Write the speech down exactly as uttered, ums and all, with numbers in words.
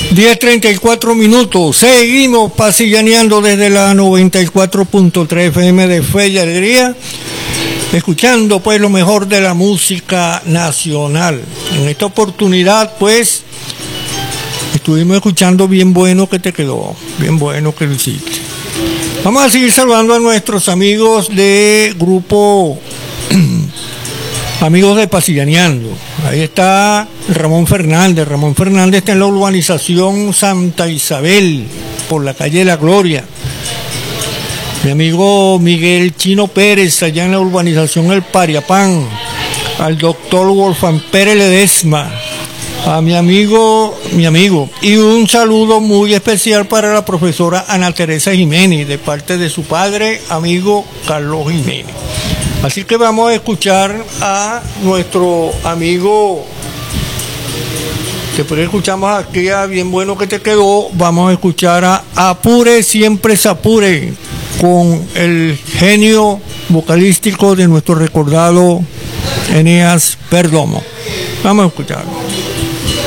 diez treinta y cuatro minutos. Seguimos pasillaneando desde la noventa y cuatro punto tres F M de Fe y Alegría, escuchando pues lo mejor de la música nacional. En esta oportunidad pues estuvimos escuchando Bien Bueno que te quedó, bien bueno que lo hiciste. Vamos a seguir saludando a nuestros amigos de grupo Amigos de Pasillaneando. Ahí está Ramón Fernández. Ramón Fernández está en la urbanización Santa Isabel, por la calle de la Gloria. Mi amigo Miguel Chino Pérez, allá en la urbanización El Pariapán. Al doctor Wolfgang Pérez Ledesma. A mi amigo, mi amigo. Y un saludo muy especial para la profesora Ana Teresa Jiménez, de parte de su padre, amigo Carlos Jiménez. Así que vamos a escuchar a nuestro amigo, después escuchamos aquí a Bien Bueno que te quedó, vamos a escuchar a Apure Siempre se Apure, con el genio vocalístico de nuestro recordado Eneas Perdomo. Vamos a escucharlo.